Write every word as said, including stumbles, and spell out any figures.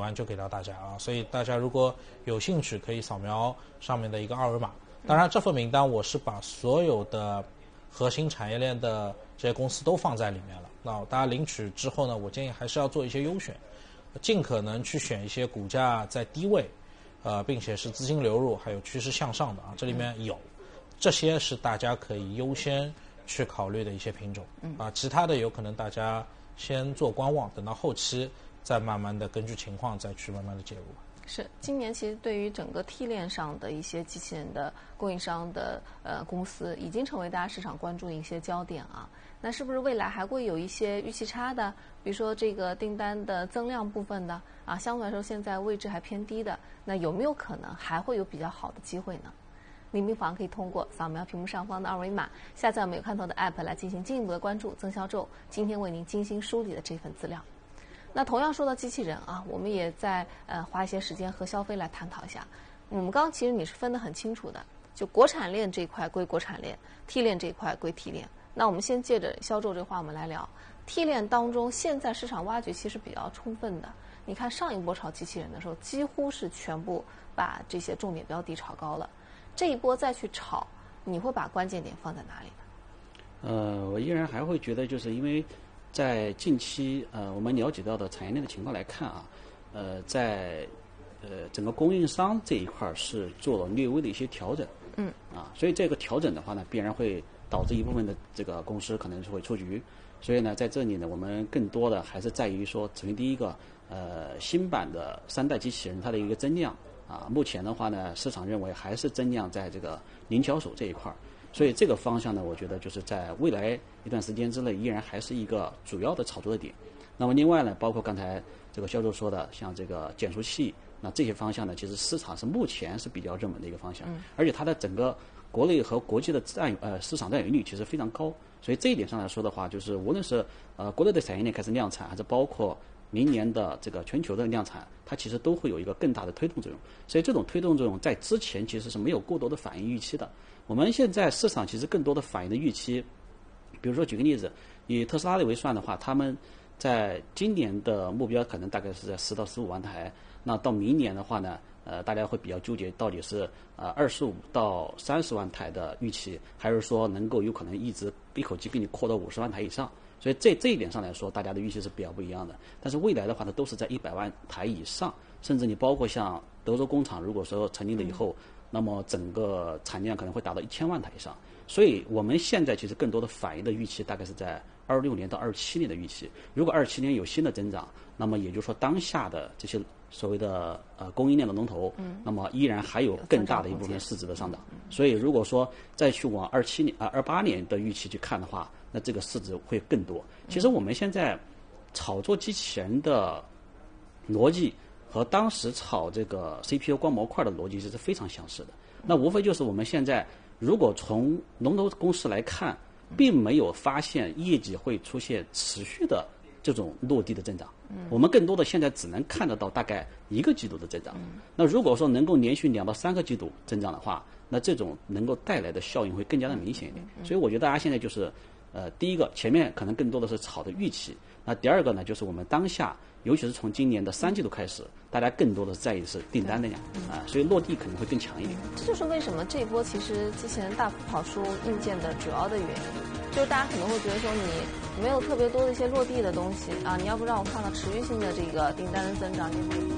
完就给到大家啊。所以大家如果有兴趣，可以扫描上面的一个二维码。当然，这份名单我是把所有的核心产业链的这些公司都放在里面了。那大家领取之后呢，我建议还是要做一些优选，尽可能去选一些股价在低位，呃，并且是资金流入还有趋势向上的啊。这里面有，这些是大家可以优先去考虑的一些品种啊。其他的有可能大家先做观望，等到后期再慢慢的根据情况再去慢慢的介入。 是，今年其实对于整个 T 链上的一些机器人的供应商的呃公司，已经成为大家市场关注的一些焦点啊。那是不是未来还会有一些预期差的，比如说这个订单的增量部分的啊，相对来说现在位置还偏低的，那有没有可能还会有比较好的机会呢？您不妨可以通过扫描屏幕上方的二维码，下载我们有看头的 App 来进行进一步的关注曾销宙今天为您精心梳理的这份资料。那同样说到机器人啊，我们也在呃花一些时间和肖飞来探讨一下。我们刚刚其实你是分得很清楚的，就国产链这一块归国产链 ，T 链这一块归 T 链。那我们先借着销售这话，我们来聊 T 链当中，现在市场挖掘其实比较充分的。你看上一波炒机器人的时候，几乎是全部把这些重点标的炒高了。这一波再去炒，你会把关键点放在哪里呢？ 呃，我依然还会觉得，就是因为在近期呃我们了解到的产业链的情况来看啊，呃，在呃整个供应商这一块是做了略微的一些调整， 嗯， 啊，所以这个调整的话呢，必然会导致一部分的这个公司可能是会出局。所以呢，在这里呢，我们更多的还是在于说，首先第一个，呃，新版的三代机器人它的一个增量啊，目前的话呢，市场认为还是增量在这个零交手这一块，所以这个方向呢，我觉得就是在未来一段时间之内，依然还是一个主要的炒作的点。那么另外呢，包括刚才这个销售说的，像这个减速器，那这些方向呢，其实市场是目前是比较热门的一个方向， 嗯、 而且它的整个国内和国际的占有呃市场占有率其实非常高。所以这一点上来说的话，就是无论是呃国内的产业链开始量产，还是包括明年的这个全球的量产，它其实都会有一个更大的推动作用。所以这种推动作用在之前其实是没有过多的反应预期的。我们现在市场其实更多的反应的预期，比如说举个例子，以特斯拉为算的话，他们在今年的目标可能大概是在十到十五万台，那到明年的话呢，呃，大家会比较纠结，到底是呃二十五到三十万台的预期，还是说能够有可能一直一口气给你扩到五十万台以上？所以这这一点上来说，大家的预期是比较不一样的。但是未来的话呢，都是在一百万台以上，甚至你包括像德州工厂，如果说成立了以后，那么整个产量可能会达到一千万台以上。所以我们现在其实更多的反映的预期大概是在二六年到二七年的预期。如果二七年有新的增长，那么也就是说当下的这些所谓的呃供应链的龙头，嗯，那么依然还有更大的一部分市值的上涨。所以如果说再去往二七年啊二八年的预期去看的话，那这个市值会更多。其实我们现在炒作机器人的逻辑和当时炒这个 C P U 光模块的逻辑是非常相似的。那无非就是我们现在如果从龙头公司来看，并没有发现业绩会出现持续的这种落地的增长，我们更多的现在只能看得到大概一个季度的增长。那如果说能够连续两到三个季度增长的话，那这种能够带来的效应会更加的明显一点。所以我觉得大家现在就是呃，第一个前面可能更多的是炒的预期，那第二个呢，就是我们当下尤其是从今年的三季度开始，大家更多的在意是订单的量啊，所以落地可能会更强一点。 这就是为什么这一波其实机器人大幅跑输硬件的主要的原因，就是大家可能会觉得说你没有特别多的一些落地的东西啊，你要不让我看到持续性的这个订单的增长，你